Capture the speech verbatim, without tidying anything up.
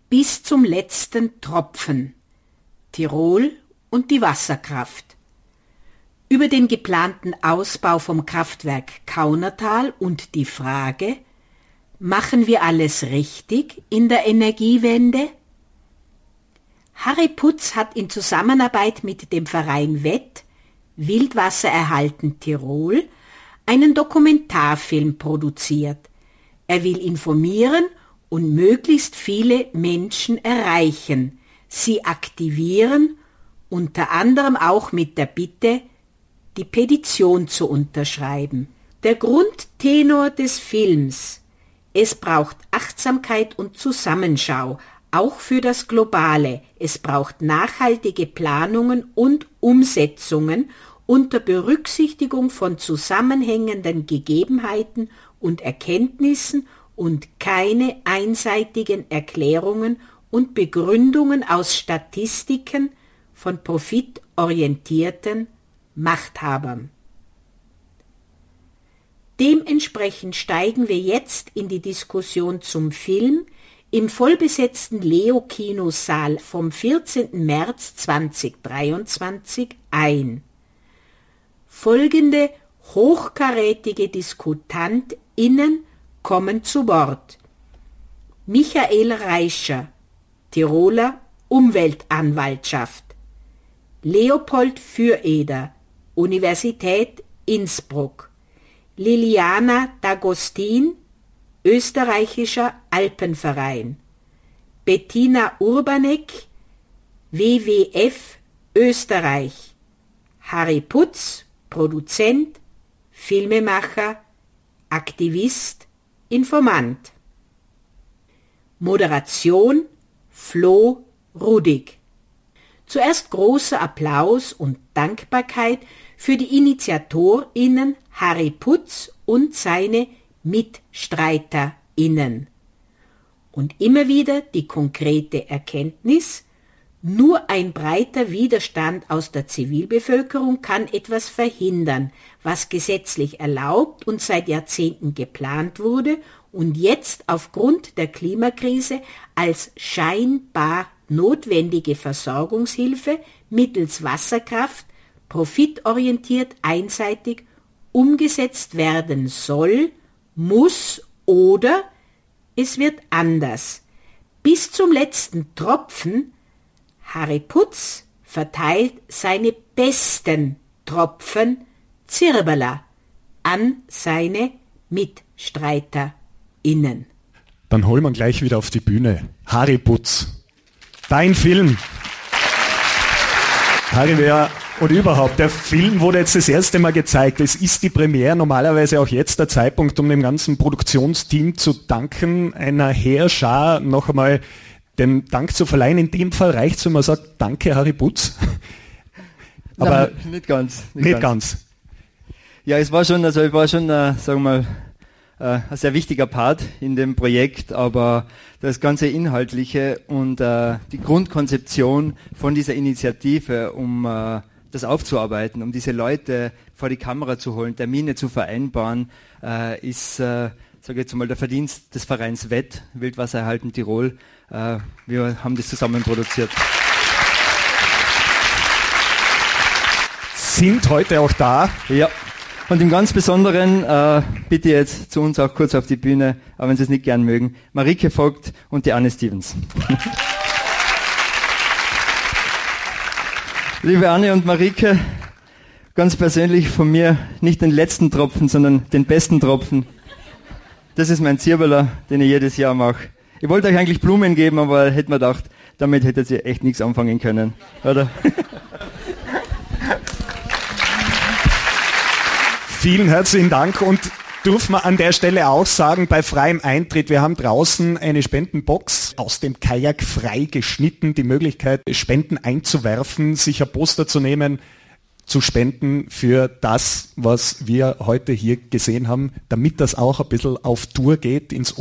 Bis zum letzten Tropfen. Tirol und die Wasserkraft. Über den geplanten Ausbau vom Kraftwerk Kaunertal und die Frage: Machen wir alles richtig in der Energiewende? Harry Putz hat in Zusammenarbeit mit dem Verein W E T, Wildwasser erhalten Tirol, einen Dokumentarfilm produziert. Er will informieren und möglichst viele Menschen erreichen, sie aktivieren, unter anderem auch mit der Bitte, die Petition zu unterschreiben. Der Grundtenor des Films: Es braucht Achtsamkeit und Zusammenschau, auch für das Globale. Es braucht nachhaltige Planungen und Umsetzungen unter Berücksichtigung von zusammenhängenden Gegebenheiten und Erkenntnissen und keine einseitigen Erklärungen und Begründungen aus Statistiken von profitorientierten Machthabern. Dementsprechend steigen wir jetzt in die Diskussion zum Film im vollbesetzten Leo-Kinosaal vom vierzehnten März zweitausenddreiundzwanzig ein. Folgende hochkarätige DiskutantInnen kommen zu Wort: Michael Reischer, Tiroler Umweltanwaltschaft; Leopold Füreder, Universität Innsbruck; Liliana D'Agostin, Österreichischer Alpenverein; Bettina Urbanek, W W F Österreich; Harry Putz, Produzent, Filmemacher, Aktivist, Informant. Moderation Flo Rudig. Zuerst großer Applaus und Dankbarkeit für die InitiatorInnen Harry Putz und seine MitstreiterInnen. Und immer wieder die konkrete Erkenntnis: Nur ein breiter Widerstand aus der Zivilbevölkerung kann etwas verhindern, was gesetzlich erlaubt und seit Jahrzehnten geplant wurde und jetzt aufgrund der Klimakrise als scheinbar notwendige Versorgungshilfe mittels Wasserkraft profitorientiert einseitig umgesetzt werden soll, muss oder es wird anders. Bis zum letzten Tropfen. Harry Putz verteilt seine besten Tropfen Zirbeler an seine MitstreiterInnen. Dann holen wir gleich wieder auf die Bühne. Harry Putz, dein Film. Harry, wer und überhaupt, der Film wurde jetzt das erste Mal gezeigt. Es ist die Premiere, normalerweise auch jetzt der Zeitpunkt, um dem ganzen Produktionsteam zu danken, einer Heerschar noch einmal den Dank zu verleihen. In dem Fall reicht es, wenn man sagt, danke Harry Putz. Aber Nein, nicht ganz. Nicht, nicht ganz. ganz. Ja, es war schon, also ich war schon, äh, sagen wir mal, äh, ein sehr wichtiger Part in dem Projekt, aber das ganze Inhaltliche und äh, die Grundkonzeption von dieser Initiative, um äh, das aufzuarbeiten, um diese Leute vor die Kamera zu holen, Termine zu vereinbaren, äh, ist, äh, sage ich jetzt mal, der Verdienst des Vereins W E T, Wildwasser erhalten Tirol. Äh, wir haben das zusammen produziert. Sind heute auch da? Ja. Und im ganz Besonderen äh, bitte jetzt zu uns auch kurz auf die Bühne, aber wenn Sie es nicht gern mögen, Marike Vogt und die Anne Stevens. Liebe Anne und Marike, ganz persönlich von mir nicht den letzten Tropfen, sondern den besten Tropfen. Das ist mein Zirbeler, den ich jedes Jahr mache. Ich wollte euch eigentlich Blumen geben, aber hätte mir gedacht, damit hättet ihr echt nichts anfangen können, oder? Vielen herzlichen Dank und dürfen wir an der Stelle auch sagen, bei freiem Eintritt, wir haben draußen eine Spendenbox aus dem Kajak frei geschnitten, die Möglichkeit, Spenden einzuwerfen, sich ein Poster zu nehmen, zu spenden für das, was wir heute hier gesehen haben, damit das auch ein bisschen auf Tour geht ins